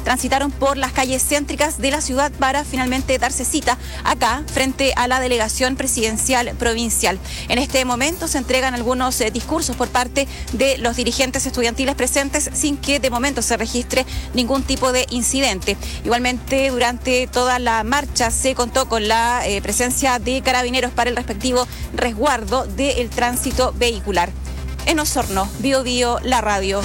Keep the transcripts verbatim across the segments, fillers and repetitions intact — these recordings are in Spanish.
transitaron por las calles céntricas de la ciudad para finalmente darse cita acá frente a la delegación presidencial provincial. En este momento se entregan algunos eh, discursos por parte de los dirigentes estudiantiles presentes sin que de momento se registre ningún tipo de incidente. Igualmente, durante toda la marcha se contó con la eh, presencia de carabineros para el respectivo resguardo del tránsito vehicular. En Osorno, Bio Bio, la radio.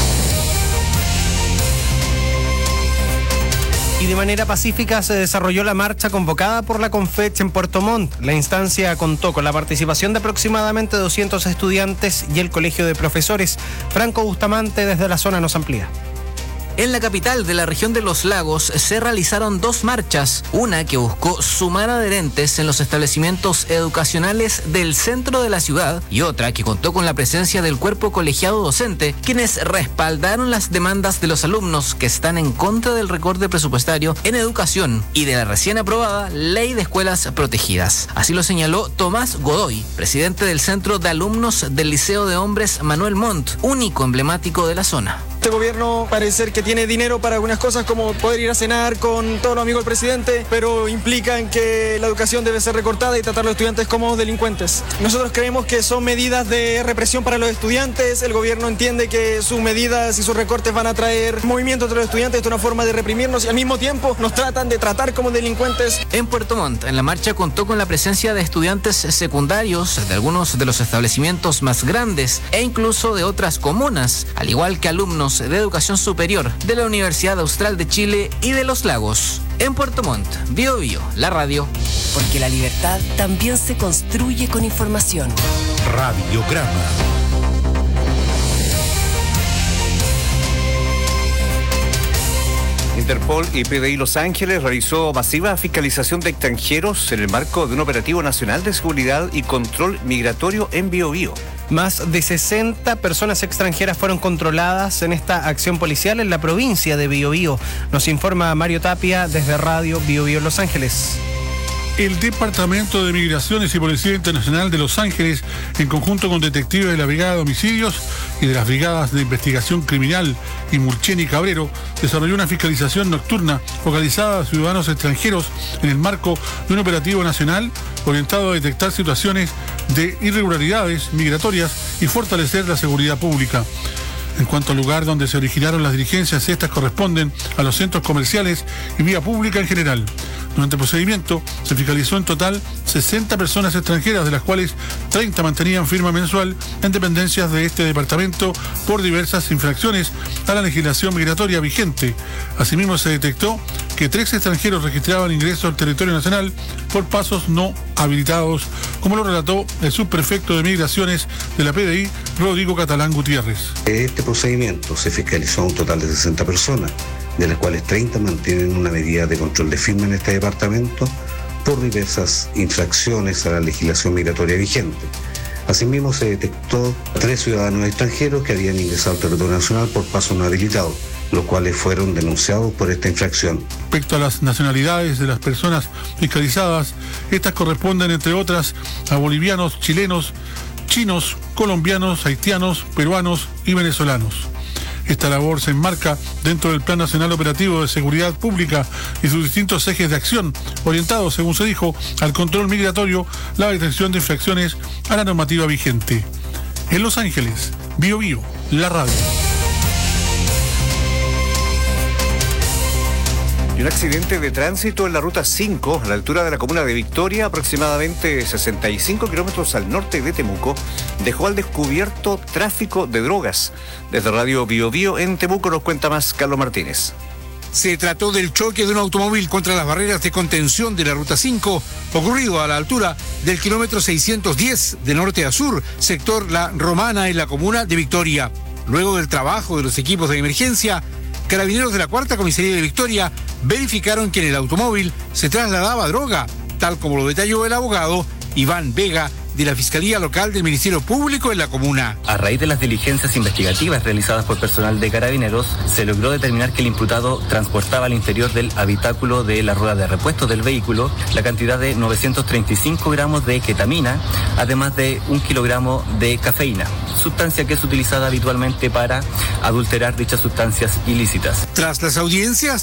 Y de manera pacífica se desarrolló la marcha convocada por la Confech en Puerto Montt. La instancia contó con la participación de aproximadamente doscientos estudiantes y el Colegio de Profesores. Franco Bustamante desde la zona nos amplía. En la capital de la región de Los Lagos se realizaron dos marchas, una que buscó sumar adherentes en los establecimientos educacionales del centro de la ciudad y otra que contó con la presencia del cuerpo colegiado docente, quienes respaldaron las demandas de los alumnos que están en contra del recorte presupuestario en educación y de la recién aprobada Ley de Escuelas Protegidas. Así lo señaló Tomás Godoy, presidente del Centro de Alumnos del Liceo de Hombres Manuel Montt, único emblemático de la zona. Este gobierno parece que tiene dinero para algunas cosas como poder ir a cenar con todos los amigos del presidente, pero implican que la educación debe ser recortada y tratar a los estudiantes como delincuentes. Nosotros creemos que son medidas de represión para los estudiantes. El gobierno entiende que sus medidas y sus recortes van a traer movimiento entre los estudiantes. Esto es una forma de reprimirnos y al mismo tiempo nos tratan de tratar como delincuentes. En Puerto Montt, en la marcha contó con la presencia de estudiantes secundarios de algunos de los establecimientos más grandes e incluso de otras comunas, al igual que alumnos de educación superior de la Universidad Austral de Chile y de Los Lagos. En Puerto Montt, Bio Bio, la radio. Porque la libertad también se construye con información. Radiograma. Interpol y P D I Los Ángeles realizó masiva fiscalización de extranjeros en el marco de un operativo nacional de seguridad y control migratorio en Biobío. Más de sesenta personas extranjeras fueron controladas en esta acción policial en la provincia de Biobío. Nos informa Mario Tapia desde Radio Biobío Los Ángeles. El Departamento de Migraciones y Policía Internacional de Los Ángeles, en conjunto con detectives de la Brigada de Homicidios y de las Brigadas de Investigación Criminal y Mulchen y Cabrero, desarrolló una fiscalización nocturna focalizada a ciudadanos extranjeros en el marco de un operativo nacional orientado a detectar situaciones de irregularidades migratorias y fortalecer la seguridad pública. En cuanto al lugar donde se originaron las diligencias, estas corresponden a los centros comerciales y vía pública en general. Durante el procedimiento se fiscalizó en total sesenta personas extranjeras, de las cuales treinta mantenían firma mensual en dependencias de este departamento por diversas infracciones a la legislación migratoria vigente. Asimismo, se detectó que tres extranjeros registraban ingreso al territorio nacional por pasos no habilitados, como lo relató el subprefecto de Migraciones de la P D I, Rodrigo Catalán Gutiérrez. Este procedimiento se fiscalizó a un total de sesenta personas, de las cuales treinta mantienen una medida de control de firma en este departamento por diversas infracciones a la legislación migratoria vigente. Asimismo, se detectó a tres ciudadanos extranjeros que habían ingresado al territorio nacional por paso no habilitado, los cuales fueron denunciados por esta infracción. Respecto a las nacionalidades de las personas fiscalizadas, estas corresponden, entre otras, a bolivianos, chilenos, chinos, colombianos, haitianos, peruanos y venezolanos. Esta labor se enmarca dentro del Plan Nacional Operativo de Seguridad Pública y sus distintos ejes de acción, orientados, según se dijo, al control migratorio, la detección de infracciones a la normativa vigente. En Los Ángeles, Bio Bio, la radio. Y un accidente de tránsito en la ruta cinco, a la altura de la comuna de Victoria, aproximadamente sesenta y cinco kilómetros al norte de Temuco, dejó al descubierto tráfico de drogas. Desde Radio Bio Bio en Temuco nos cuenta más Carlos Martínez. Se trató del choque de un automóvil contra las barreras de contención de la ruta cinco, ocurrido a la altura del kilómetro seiscientos diez de norte a sur, sector La Romana, en la comuna de Victoria. Luego del trabajo de los equipos de emergencia, carabineros de la Cuarta Comisaría de Victoria verificaron que en el automóvil se trasladaba droga, tal como lo detalló el abogado Iván Vega, de la Fiscalía Local del Ministerio Público en la comuna. A raíz de las diligencias investigativas realizadas por personal de Carabineros, se logró determinar que el imputado transportaba al interior del habitáculo de la rueda de repuesto del vehículo la cantidad de novecientos treinta y cinco gramos de ketamina, además de un kilogramo de cafeína, sustancia que es utilizada habitualmente para adulterar dichas sustancias ilícitas. Tras las audiencias,